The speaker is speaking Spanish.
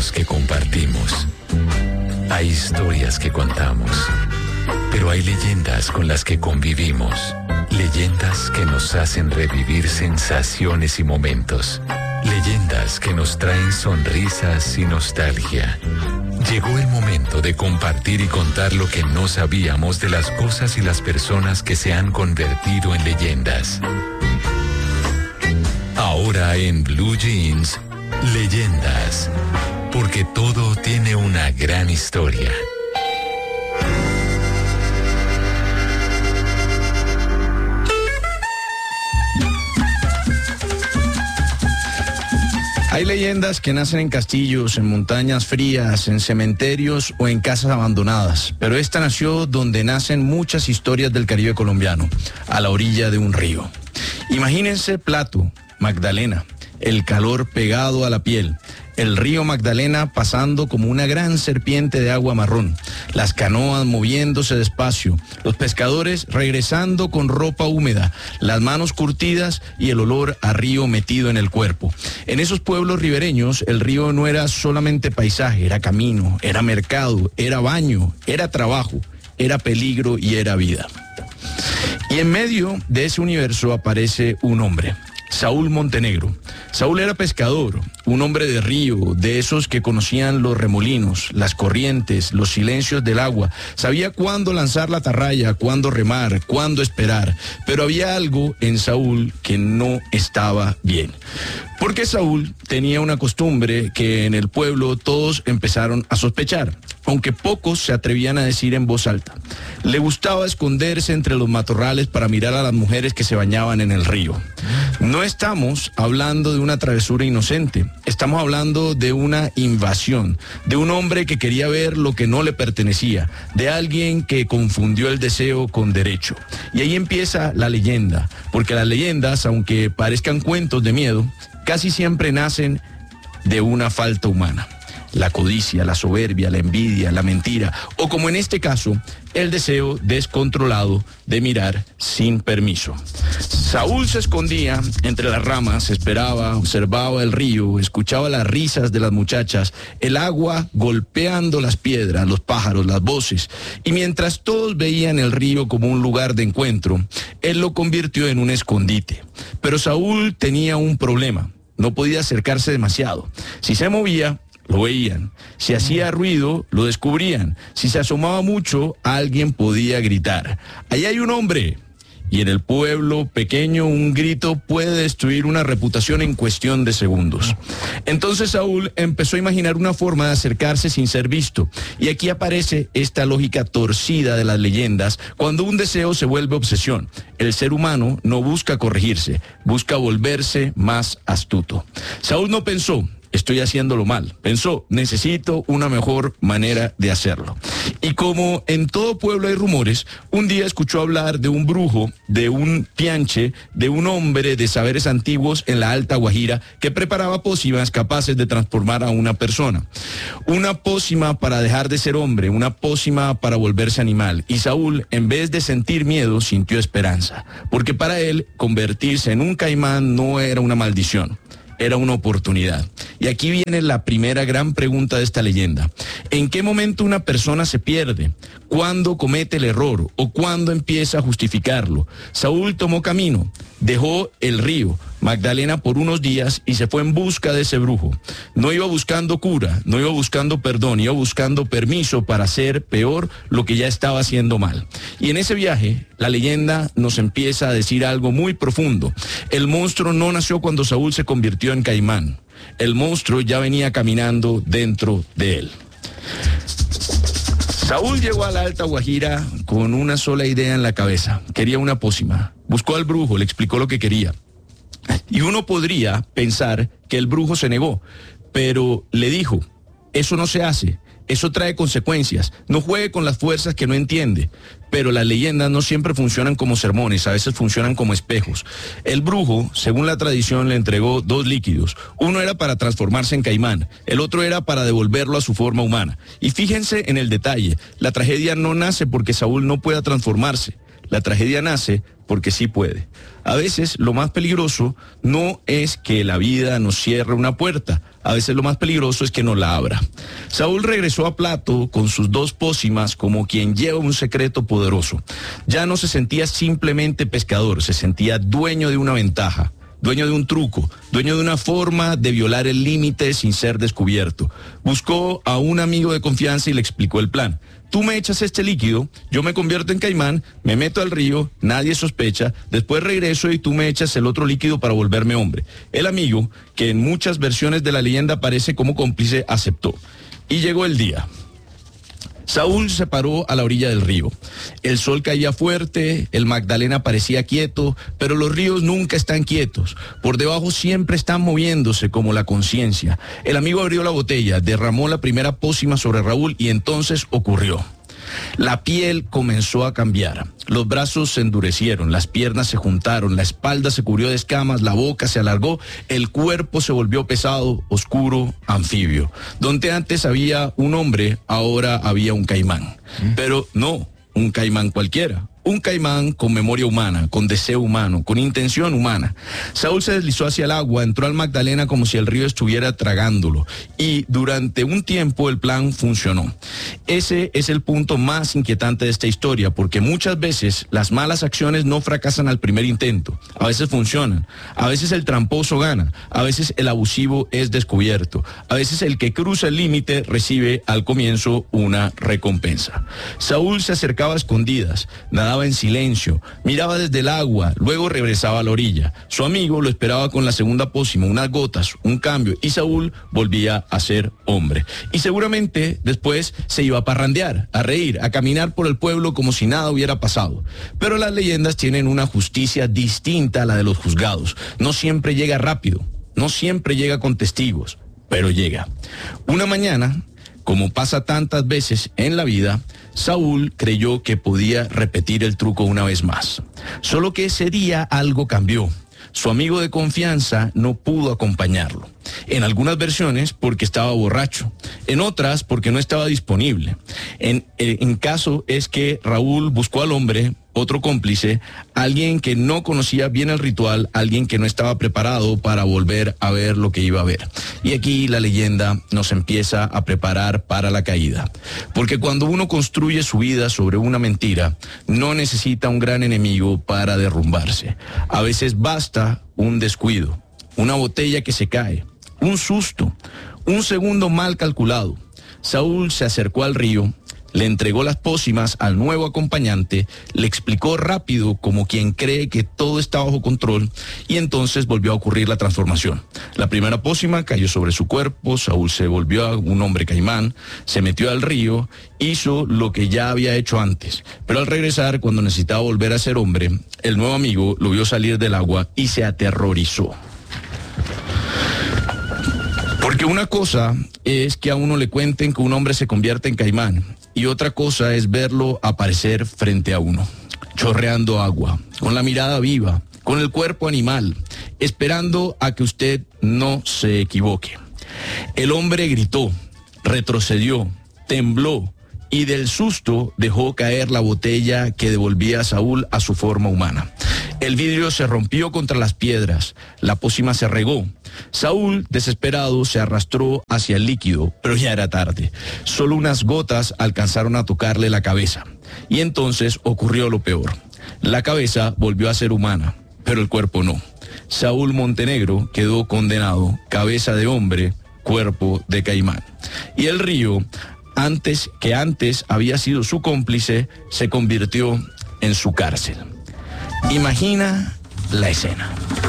momentos que compartimos. Hay historias que contamos, pero hay leyendas con las que convivimos. Leyendas que nos hacen revivir sensaciones y momentos. Leyendas que nos traen sonrisas y nostalgia. Llegó el momento de compartir y contar lo que no sabíamos de las cosas y las personas que se han convertido en leyendas. Ahora en Blue Jeans, Leyendas, porque todo tiene una gran historia. Hay leyendas que nacen en castillos, en montañas frías, en cementerios o en casas abandonadas, pero esta nació donde nacen muchas historias del Caribe colombiano, a la orilla de un río. Imagínense Plato, Magdalena, el calor pegado a la piel, el río Magdalena pasando como una gran serpiente de agua marrón, las canoas moviéndose despacio, los pescadores regresando con ropa húmeda, las manos curtidas y el olor a río metido en el cuerpo. En esos pueblos ribereños el río no era solamente paisaje, era camino, era mercado, era baño, era trabajo, era peligro y era vida. Y en medio de ese universo aparece un hombre, Saúl Montenegro. Saúl era pescador, un hombre de río, de esos que conocían los remolinos, las corrientes, los silencios del agua. Sabía cuándo lanzar la atarraya, cuándo remar, cuándo esperar. Pero había algo en Saúl que no estaba bien. Porque Saúl tenía una costumbre que en el pueblo todos empezaron a sospechar, aunque pocos se atrevían a decir en voz alta. Le gustaba esconderse entre los matorrales para mirar a las mujeres que se bañaban en el río. No estamos hablando de una travesura inocente, estamos hablando de una invasión, de un hombre que quería ver lo que no le pertenecía, de alguien que confundió el deseo con derecho. Y ahí empieza la leyenda, porque las leyendas, aunque parezcan cuentos de miedo, casi siempre nacen de una falta humana. La codicia, la soberbia, la envidia, la mentira, o como en este caso, el deseo descontrolado de mirar sin permiso. Saúl se escondía entre las ramas, esperaba, observaba el río, escuchaba las risas de las muchachas, el agua golpeando las piedras, los pájaros, las voces, y mientras todos veían el río como un lugar de encuentro, él lo convirtió en un escondite. Pero Saúl tenía un problema, no podía acercarse demasiado. Si se movía, lo veían. Si hacía ruido, lo descubrían. Si se asomaba mucho, alguien podía gritar: ¡ahí hay un hombre! Y en el pueblo pequeño un grito puede destruir una reputación en cuestión de segundos. Entonces Saúl empezó a imaginar una forma de acercarse sin ser visto. Y aquí aparece esta lógica torcida de las leyendas cuando un deseo se vuelve obsesión. El ser humano no busca corregirse, busca volverse más astuto. Saúl no pensó: estoy haciéndolo mal. Pensó: necesito una mejor manera de hacerlo. Y como en todo pueblo hay rumores, un día escuchó hablar de un brujo, de un pianche, de un hombre de saberes antiguos en la Alta Guajira que preparaba pócimas capaces de transformar a una persona. Una pócima para dejar de ser hombre, una pócima para volverse animal. Y Saúl, en vez de sentir miedo, sintió esperanza. Porque para él, convertirse en un caimán no era una maldición. Era una oportunidad. Y aquí viene la primera gran pregunta de esta leyenda. ¿En qué momento una persona se pierde? ¿Cuándo comete el error? ¿O cuándo empieza a justificarlo? Saúl tomó camino, dejó el río Magdalena por unos días y se fue en busca de ese brujo. No iba buscando cura, no iba buscando perdón, iba buscando permiso para hacer peor lo que ya estaba haciendo mal. Y en ese viaje, la leyenda nos empieza a decir algo muy profundo. El monstruo no nació cuando Saúl se convirtió en caimán. El monstruo ya venía caminando dentro de él. Saúl llegó a la Alta Guajira con una sola idea en la cabeza. Quería una pócima. Buscó al brujo, le explicó lo que quería. Y uno podría pensar que el brujo se negó, pero le dijo: eso no se hace, eso trae consecuencias, no juegue con las fuerzas que no entiende. Pero las leyendas no siempre funcionan como sermones, a veces funcionan como espejos. El brujo, según la tradición, le entregó 2 líquidos. Uno era para transformarse en caimán, el otro era para devolverlo a su forma humana. Y fíjense en el detalle, la tragedia no nace porque Saúl no pueda transformarse, la tragedia nace porque sí puede. A veces lo más peligroso no es que la vida nos cierre una puerta, a veces lo más peligroso es que nos la abra. Saúl regresó a Plato con sus 2 pócimas como quien lleva un secreto poderoso. Ya no se sentía simplemente pescador, se sentía dueño de una ventaja, dueño de un truco, dueño de una forma de violar el límite sin ser descubierto. Buscó a un amigo de confianza y le explicó el plan. Tú me echas este líquido, yo me convierto en caimán, me meto al río, nadie sospecha, después regreso y tú me echas el otro líquido para volverme hombre. El amigo, que en muchas versiones de la leyenda aparece como cómplice, aceptó. Y llegó el día. Saúl se paró a la orilla del río. El sol caía fuerte, el Magdalena parecía quieto, pero los ríos nunca están quietos. Por debajo siempre están moviéndose como la conciencia. El amigo abrió la botella, derramó la primera pócima sobre Raúl y entonces ocurrió. La piel comenzó a cambiar, los brazos se endurecieron, las piernas se juntaron, la espalda se cubrió de escamas, la boca se alargó, el cuerpo se volvió pesado, oscuro, anfibio. Donde antes había un hombre, ahora había un caimán. Pero no un caimán cualquiera. Un caimán con memoria humana, con deseo humano, con intención humana. Saúl se deslizó hacia el agua, entró al Magdalena como si el río estuviera tragándolo. Y durante un tiempo el plan funcionó. Ese es el punto más inquietante de esta historia, porque muchas veces las malas acciones no fracasan al primer intento. A veces funcionan. A veces el tramposo gana. A veces el abusivo es descubierto. A veces el que cruza el límite recibe al comienzo una recompensa. Saúl se acercaba a escondidas, nadaba en silencio, miraba desde el agua, luego regresaba a la orilla. Su amigo lo esperaba con la segunda pócima, unas gotas, un cambio, y Saúl volvía a ser hombre. Y seguramente después se iba a parrandear, a reír, a caminar por el pueblo como si nada hubiera pasado. Pero las leyendas tienen una justicia distinta a la de los juzgados. No siempre llega rápido, no siempre llega con testigos, pero llega. Una mañana, como pasa tantas veces en la vida, Saúl creyó que podía repetir el truco una vez más. Solo que ese día algo cambió. Su amigo de confianza no pudo acompañarlo. En algunas versiones porque estaba borracho, en otras porque no estaba disponible. En caso es que Raúl buscó al hombre, otro cómplice, alguien que no conocía bien el ritual, alguien que no estaba preparado para volver a ver lo que iba a ver. Y aquí la leyenda nos empieza a preparar para la caída. Porque cuando uno construye su vida sobre una mentira, no necesita un gran enemigo para derrumbarse. A veces basta un descuido, una botella que se cae, un susto, un segundo mal calculado. Saúl se acercó al río, le entregó las pócimas al nuevo acompañante, le explicó rápido como quien cree que todo está bajo control y entonces volvió a ocurrir la transformación. La primera pócima cayó sobre su cuerpo, Saúl se volvió a un hombre caimán, se metió al río, hizo lo que ya había hecho antes, pero al regresar, cuando necesitaba volver a ser hombre, el nuevo amigo lo vio salir del agua y se aterrorizó. Porque una cosa es que a uno le cuenten que un hombre se convierte en caimán y otra cosa es verlo aparecer frente a uno, chorreando agua, con la mirada viva, con el cuerpo animal, esperando a que usted no se equivoque. El hombre gritó, retrocedió, tembló y del susto dejó caer la botella que devolvía a Saúl a su forma humana. El vidrio se rompió contra las piedras, la pócima se regó. Saúl, desesperado, se arrastró hacia el líquido, pero ya era tarde. Solo unas gotas alcanzaron a tocarle la cabeza. Y entonces ocurrió lo peor. La cabeza volvió a ser humana, pero el cuerpo no. Saúl Montenegro quedó condenado, cabeza de hombre, cuerpo de caimán. Y el río, antes había sido su cómplice, se convirtió en su cárcel. Imagina la escena.